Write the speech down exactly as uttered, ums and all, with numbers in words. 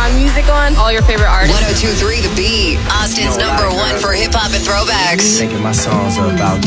my music on. All your favorite artists. one oh two point three The Beat, Austin's You know, number like, one uh, for hip hop and throwbacks. Thinking my songs are about